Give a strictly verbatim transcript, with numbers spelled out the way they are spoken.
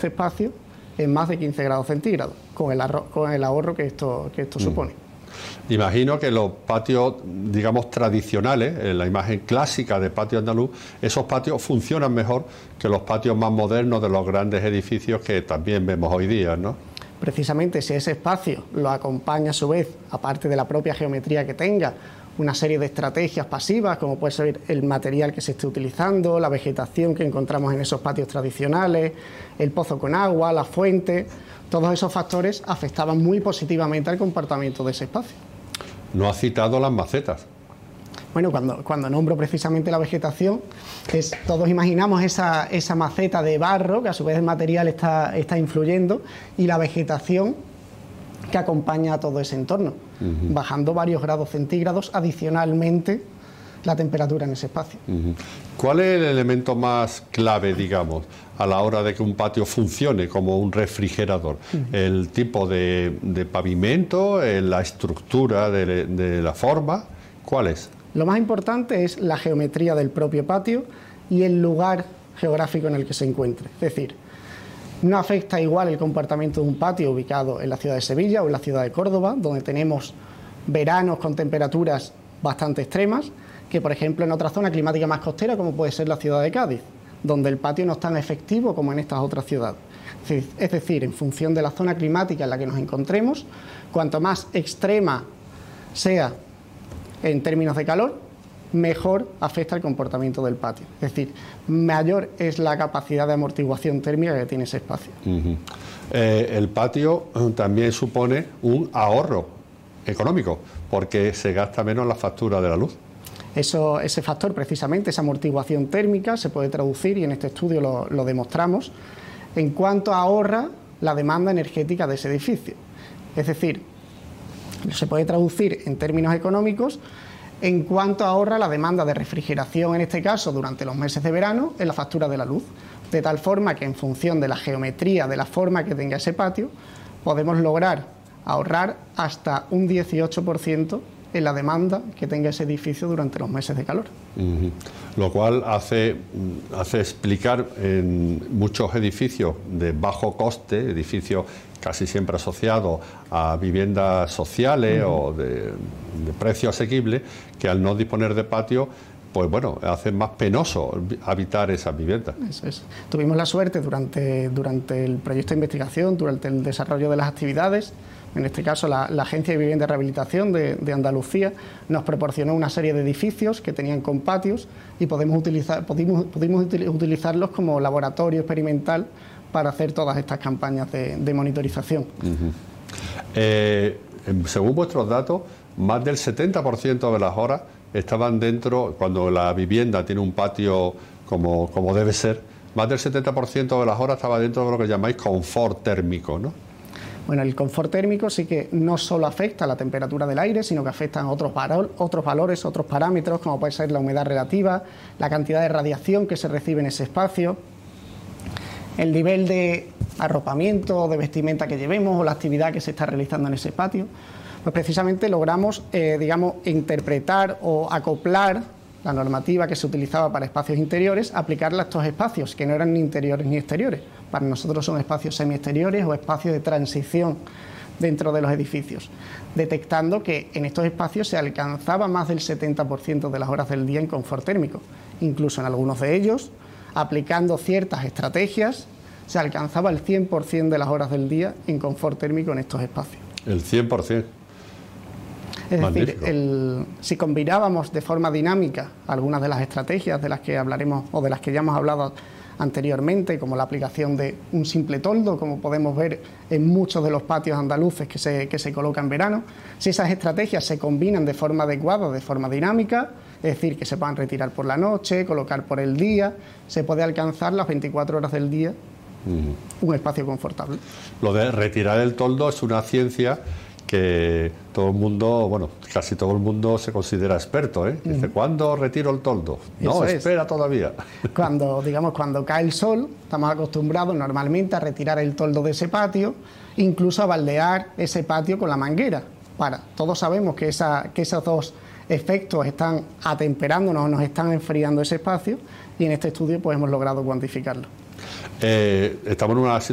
este espacio en más de quince grados centígrados, con el, con el ahorro que esto, que esto mm. supone. Imagino que los patios, digamos, tradicionales, en la imagen clásica de patio andaluz, esos patios funcionan mejor que los patios más modernos de los grandes edificios que también vemos hoy día, ¿no? Precisamente, si ese espacio lo acompaña a su vez, aparte de la propia geometría que tenga, una serie de estrategias pasivas, como puede ser el material que se esté utilizando, la vegetación que encontramos en esos patios tradicionales, el pozo con agua, la fuente, todos esos factores afectaban muy positivamente al comportamiento de ese espacio. No ha citado las macetas. Bueno, cuando, cuando nombro precisamente la vegetación, es, todos imaginamos esa, esa maceta de barro, que a su vez el material está, está influyendo, y la vegetación que acompaña a todo ese entorno, uh-huh. bajando varios grados centígrados adicionalmente la temperatura en ese espacio. Uh-huh. ¿Cuál es el elemento más clave, digamos, a la hora de que un patio funcione como un refrigerador? Uh-huh. ¿El tipo de, de pavimento, la estructura de, de la forma? ¿Cuál es? Lo más importante es la geometría del propio patio y el lugar geográfico en el que se encuentre. Es decir, no afecta igual el comportamiento de un patio ubicado en la ciudad de Sevilla o en la ciudad de Córdoba, donde tenemos veranos con temperaturas bastante extremas, que por ejemplo en otra zona climática más costera, como puede ser la ciudad de Cádiz, donde el patio no es tan efectivo como en estas otras ciudades. Es decir, en función de la zona climática en la que nos encontremos, cuanto más extrema sea en términos de calor, mejor afecta el comportamiento del patio. Es decir, mayor es la capacidad de amortiguación térmica que tiene ese espacio. Uh-huh. eh, el patio también supone un ahorro económico, porque se gasta menos la factura de la luz. Eso, ese factor, precisamente, esa amortiguación térmica, se puede traducir, y en este estudio lo, lo demostramos, en cuanto ahorra la demanda energética de ese edificio. Es decir, se puede traducir en términos económicos en cuanto ahorra la demanda de refrigeración, en este caso durante los meses de verano, en la factura de la luz, de tal forma que en función de la geometría, de la forma que tenga ese patio, podemos lograr ahorrar hasta un dieciocho por ciento en la demanda que tenga ese edificio durante los meses de calor. Uh-huh. Lo cual hace, hace explicar en muchos edificios de bajo coste, edificios casi siempre asociados a viviendas sociales uh-huh. o de, de precio asequible, que al no disponer de patio, pues bueno, hace más penoso habitar esas viviendas. Eso es. Tuvimos la suerte durante, durante el proyecto de investigación, durante el desarrollo de las actividades, en este caso la, la Agencia de Vivienda y Rehabilitación de, de Andalucía nos proporcionó una serie de edificios que tenían con patios y podemos utilizar, pudimos, pudimos utilizarlos como laboratorio experimental para hacer todas estas campañas de, de monitorización. Uh-huh. eh, según vuestros datos, más del setenta por ciento de las horas estaban dentro, cuando la vivienda tiene un patio como, como debe ser, más del setenta por ciento de las horas estaba dentro de lo que llamáis confort térmico, ¿no? Bueno, el confort térmico sí que no solo afecta a la temperatura del aire, sino que afectan a otros, valor, otros valores, otros parámetros, como puede ser la humedad relativa, la cantidad de radiación que se recibe en ese espacio, el nivel de arropamiento o de vestimenta que llevemos o la actividad que se está realizando en ese patio. Pues precisamente logramos, eh, digamos, interpretar o acoplar la normativa que se utilizaba para espacios interiores, aplicarla a estos espacios que no eran ni interiores ni exteriores. Para nosotros son espacios semiexteriores o espacios de transición dentro de los edificios, detectando que en estos espacios se alcanzaba más del setenta por ciento de las horas del día en confort térmico. Incluso en algunos de ellos, aplicando ciertas estrategias, se alcanzaba el cien por ciento de las horas del día en confort térmico en estos espacios. El cien por ciento. Es decir, el, si combinábamos de forma dinámica algunas de las estrategias de las que hablaremos o de las que ya hemos hablado anteriormente, como la aplicación de un simple toldo, como podemos ver en muchos de los patios andaluces que se, que se colocan en verano, si esas estrategias se combinan de forma adecuada, de forma dinámica, es decir, que se puedan retirar por la noche, colocar por el día, se puede alcanzar las veinticuatro horas del día uh-huh. un espacio confortable. Lo de retirar el toldo es una ciencia que todo el mundo, bueno, casi todo el mundo se considera experto, ¿eh? Dice, ¿cuándo retiro el toldo? No, Eso espera es. todavía. Cuando, digamos, cuando cae el sol, estamos acostumbrados normalmente a retirar el toldo de ese patio, incluso a baldear ese patio con la manguera. Para, todos sabemos que, esa, que esos dos efectos están atemperándonos, nos están enfriando ese espacio, y en este estudio pues hemos logrado cuantificarlo. Eh, estamos en una